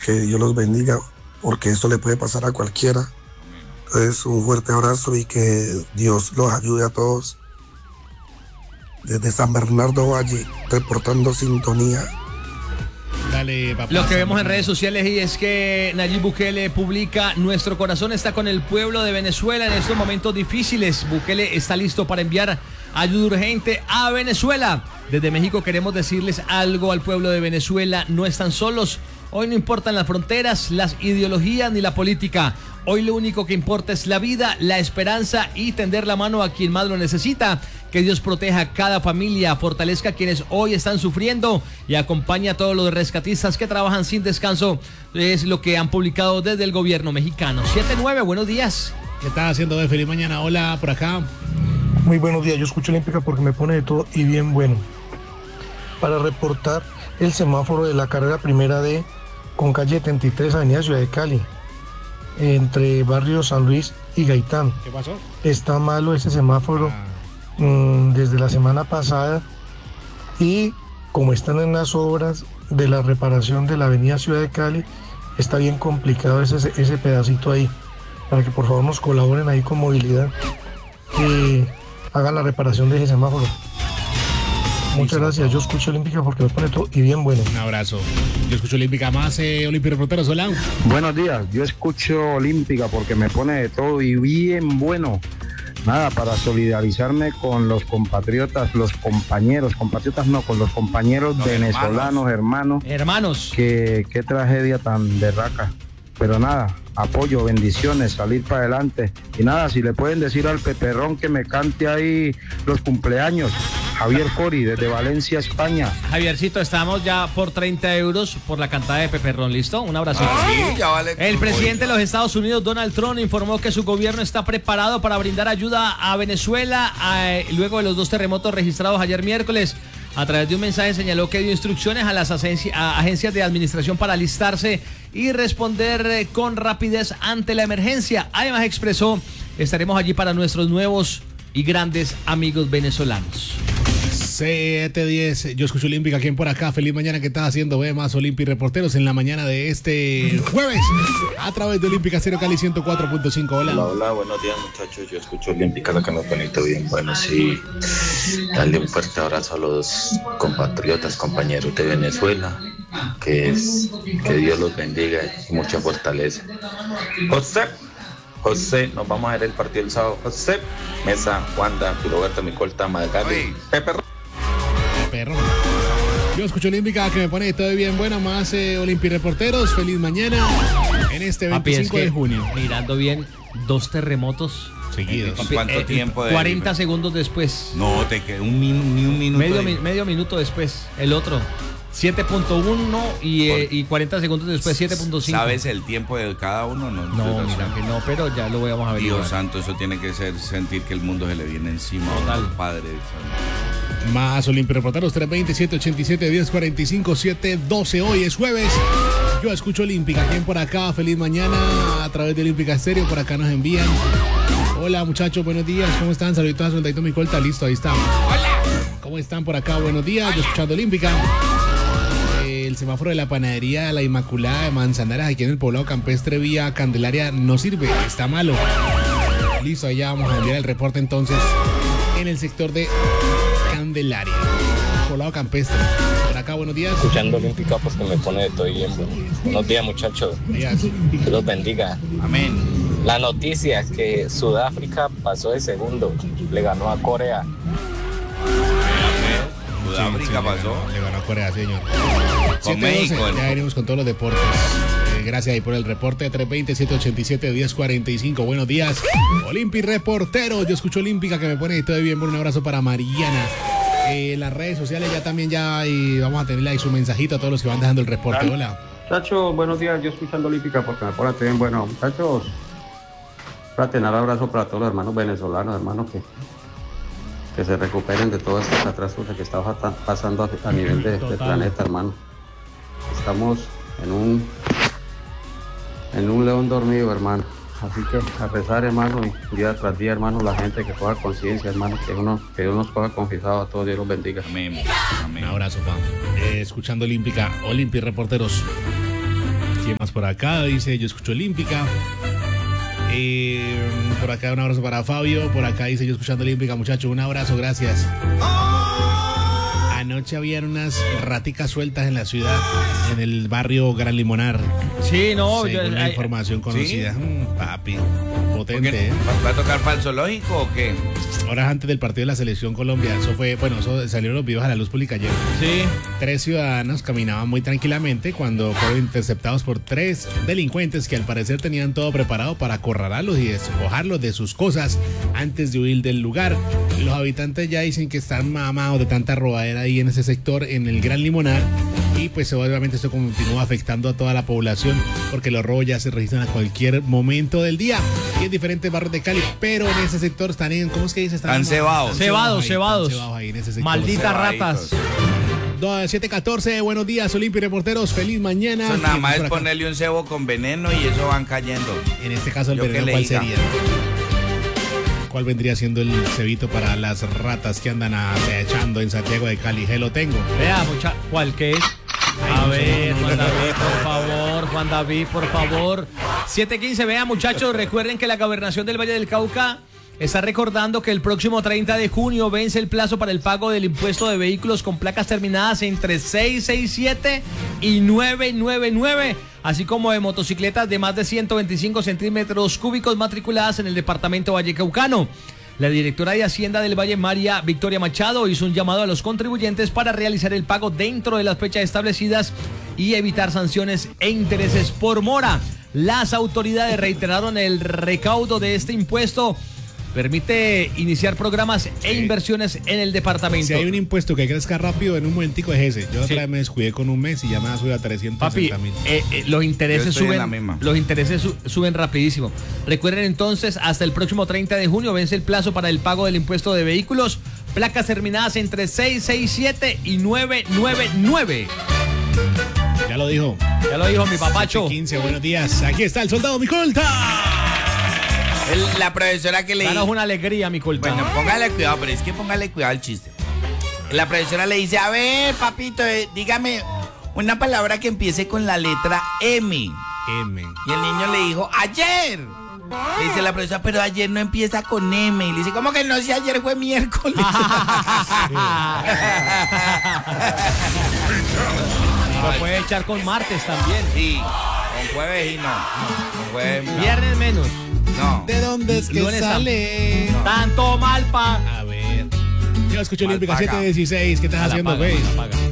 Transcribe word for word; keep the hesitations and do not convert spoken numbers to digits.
que Dios los bendiga, porque esto le puede pasar a cualquiera. Entonces, un fuerte abrazo y que Dios los ayude a todos. Desde San Bernardo Valle, reportando sintonía. Dale, papá. Lo que vemos en redes sociales y es que Nayib Bukele publica: nuestro corazón está con el pueblo de Venezuela en estos momentos difíciles. Bukele está listo para enviar ayuda urgente a Venezuela. Desde México queremos decirles algo al pueblo de Venezuela: no están solos. Hoy no importan las fronteras, las ideologías ni la política. Hoy lo único que importa es la vida, la esperanza y tender la mano a quien más lo necesita. Que Dios proteja a cada familia, fortalezca a quienes hoy están sufriendo y acompañe a todos los rescatistas que trabajan sin descanso. Es lo que han publicado desde el gobierno mexicano. siete nueve, buenos días. ¿Qué estás haciendo de feliz mañana? Hola, por acá. Muy buenos días, yo escucho Olímpica porque me pone de todo y bien bueno. Para reportar el semáforo de la carrera primera D con calle setenta y tres, avenida Ciudad de Cali, entre barrio San Luis y Gaitán. ¿Qué pasó? Está malo ese semáforo Ah. mmm, desde la semana pasada, y como están en las obras de la reparación de la avenida Ciudad de Cali, está bien complicado ese, ese pedacito ahí, para que por favor nos colaboren ahí con movilidad y hagan la reparación de ese semáforo. Muchas gracias, yo escucho Olímpica porque me pone todo y bien bueno. Un abrazo. Yo escucho Olímpica más, eh, Olímpica Reporteros, hola. Buenos días, yo escucho Olímpica porque me pone de todo y bien bueno. Nada, para solidarizarme con los compatriotas, los compañeros, compatriotas no, con los compañeros los venezolanos, hermanos. Hermanos. Que, qué tragedia tan berraca. Pero nada, apoyo, bendiciones, salir para adelante. Y nada, si le pueden decir al Peperrón que me cante ahí los cumpleaños. Javier Cori, desde Valencia, España. Javiercito, estamos ya por treinta euros por la cantada de Peperrón, ¿listo? Un abrazo. Ah, sí, ya vale. El presidente de los Estados Unidos, Donald Trump, informó que su gobierno está preparado para brindar ayuda a Venezuela a, luego de los dos terremotos registrados ayer miércoles. A través de un mensaje señaló que dio instrucciones a las agencias, a agencias de administración para alistarse y responder con rapidez ante la emergencia. Además expresó: estaremos allí para nuestros nuevos y grandes amigos venezolanos. siete diez, yo escucho Olímpica, ¿quién por acá? Feliz mañana, ¿qué estás haciendo? Ve más Olímpica Reporteros en la mañana de este jueves a través de Olímpica Cero Cali ciento cuatro punto cinco. Hola. Hola, hola, buenos días muchachos, yo escucho Olímpica, lo que nos pone bien. Bueno, sí, darle un fuerte abrazo a los compatriotas, compañeros de Venezuela, que es que Dios los bendiga y mucha fortaleza. José, José, nos vamos a ver el partido el sábado. José, Mesa, Wanda, Roberto, Micolta, Magali, Pepe. Perro. Yo escucho Olímpica, que me pone todo bien bueno, más eh, Olímpica Reporteros, feliz mañana en este veinticinco Papi, es que, de junio. Mirando bien, dos terremotos seguidos. Papi, ¿cuánto eh, tiempo? De cuarenta segundos después. No, te quedó un min, ni un minuto. Medio, de... mi, medio minuto después, el otro. siete punto uno y, eh, y cuarenta segundos después siete punto cinco. ¿Sabes el tiempo de cada uno? No, no mira que no, pero ya lo vamos a ver. Dios santo, eso tiene que ser sentir que el mundo se le viene encima. Total. Al Padre Santo. Más Olímpica Reporteros, tres veinte, siete ochenta y siete, diez cuarenta y cinco, siete doce. Hoy es jueves. Yo escucho Olímpica. ¿Quién por acá? Feliz mañana a través de Olímpica Estéreo. Por acá nos envían. Hola muchachos, buenos días. ¿Cómo están? Saluditos a Soldadito Micolta. Listo, ahí está. Hola. ¿Cómo están por acá? Buenos días. Yo escuchando Olímpica. El semáforo de la panadería La Inmaculada de Manzanares, aquí en el poblado campestre vía Candelaria, no sirve. Está malo. Listo, allá vamos a enviar el reporte entonces en el sector de Candelaria, poblado campestre. Por acá, buenos días. Escuchando Olímpica, pues que me pone de todo bien. Buenos días, muchachos. Días. Dios los bendiga. Amén. La noticia es que Sudáfrica pasó de segundo, le ganó a Corea. Sudáfrica sí, sí, pasó. Le ganó, le ganó a Corea, señor. Con México. Ya venimos con todos los deportes. Eh, gracias ahí por el reporte. tres veinte, siete ochenta y siete, diez cuarenta y cinco. Buenos días. Olímpica Reportero. Yo escucho Olímpica, que me pone todo bien. Un abrazo para Mariana. Eh, en las redes sociales ya también ya y vamos a tenerle ahí su mensajito a todos los que van dejando el reporte. Hola. Muchachos, buenos días. Yo escuchando Olímpica porque me pone bien. Bueno, muchachos, fraternal abrazo para todos los hermanos venezolanos, hermanos que que se recuperen de todas estas catástrofes que está pasando a, a nivel de, del planeta, hermano. Estamos en un en un león dormido, hermano. Así que a rezar, hermano, y día tras día, hermano, la gente que coja conciencia, hermano, que uno que Dios nos coja confesado a todos, Dios los bendiga. Amén. Amén. Un abrazo, pa. Eh, escuchando Olímpica, Olímpica Reporteros. ¿Quién más por acá? Dice, yo escucho Olímpica. Eh, por acá un abrazo para Fabio. Por acá dice, yo escuchando Olímpica, muchachos. Un abrazo, gracias. Anoche habían unas raticas sueltas en la ciudad, en el barrio Gran Limonar. Sí, no. Según yo, la ay, información conocida. ¿sí? Mm, papi, potente, ¿Qué? ¿eh? ¿Va a tocar falso lógico o qué? Horas antes del partido de la Selección Colombia. Eso fue, bueno, eso salieron los videos a la luz pública ayer. Sí. Tres ciudadanos caminaban muy tranquilamente cuando fueron interceptados por tres delincuentes que al parecer tenían todo preparado para acorralarlos y despojarlos de sus cosas antes de huir del lugar. Los habitantes ya dicen que están mamados de tanta robadera ahí en ese sector, en el Gran Limonar. Y pues obviamente esto continúa afectando a toda la población porque los robos ya se registran a cualquier momento del día y en diferentes barrios de Cali, pero en ese sector están en, ¿cómo es que dice? Están cebados. Cebados, ahí, cebados. están cebados ahí en ese sector. Malditas Cebaditos. ratas. siete catorce, buenos días, Olimpia Reporteros, feliz mañana. Eso nada ¿Quién más por es acá? ponerle un cebo con veneno y eso van cayendo. En este caso el Yo que veneno, le ¿cuál diga. sería? ¿Cuál vendría siendo el cebito para las ratas que andan acechando en Santiago de Cali? Je, lo tengo. Vea, mucha, ¿cuál que es? Ay, A no, ver, no, no, Juan no, David, no. por favor, Juan David, por favor. siete quince, vea, muchachos, recuerden que la Gobernación del Valle del Cauca está recordando que el próximo treinta de junio vence el plazo para el pago del impuesto de vehículos con placas terminadas entre seis seis siete y nueve nueve nueve, así como de motocicletas de más de ciento veinticinco centímetros cúbicos matriculadas en el departamento vallecaucano. La directora de Hacienda del Valle, María Victoria Machado, hizo un llamado a los contribuyentes para realizar el pago dentro de las fechas establecidas y evitar sanciones e intereses por mora. Las autoridades reiteraron el recaudo de este impuesto permite iniciar programas e inversiones en el departamento. Si hay un impuesto que crezca rápido, en un momentico es ese. Yo la Sí. otra vez me descuidé con un mes y ya me va a subir a trescientos Papi, sesenta mil. eh, eh, los intereses Yo estoy en suben, la misma. los intereses su- suben rapidísimo. Recuerden entonces, hasta el próximo treinta de junio vence el plazo para el pago del impuesto de vehículos, placas terminadas entre seis seis siete y nueve nueve nueve. Ya lo dijo. Ya lo dijo mi papacho. quince, buenos días. Aquí está el soldado Micolta. El- la profesora que le Danos una alegría, mi colta. Bueno, póngale cuidado, pero es que póngale cuidado al chiste. La profesora le dice, a ver, papito, eh, dígame una palabra que empiece con la letra M. M. Y el niño le dijo, ayer. Le dice la profesora, pero ayer no empieza con M. Y le dice, ¿cómo que no? Si ayer fue miércoles. Lo puede echar con martes también. Sí, con jueves y no. Con jueves no. Viernes menos. No. ¿De dónde es que Lunes sale? Tanto mal pa. A ver. Yo escucho Olímpica Alpaca. siete dieciséis. ¿Qué estás A la haciendo, paga, güey? a la paga.